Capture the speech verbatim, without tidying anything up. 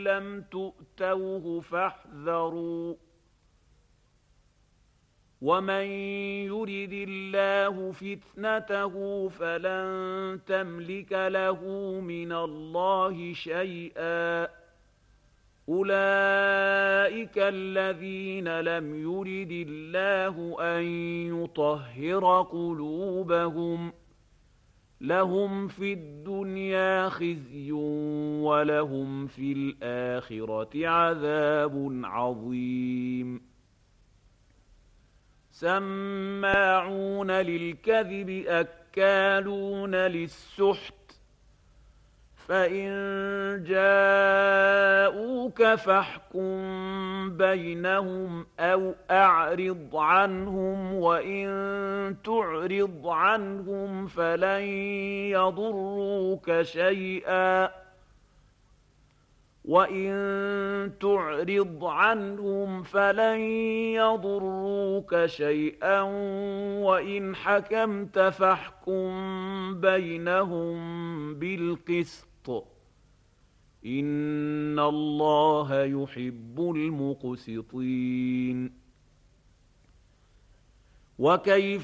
لم تؤتوه فاحذروا ومن يرد الله فتنته فلن تملك له من الله شيئا أولئك الذين لم يرد الله أن يطهر قلوبهم لهم في الدنيا خزي ولهم في الآخرة عذاب عظيم سماعون للكذب أكالون للسحت فإن جاءوك فاحكم بينهم أو أعرض عنهم وإن تعرض عنهم فلن يضروك شيئا وإن تعرض عنهم فلن يضروك شيئا وإن حكمت فاحكم بينهم بالقسط إن الله يحب المقسطين وكيف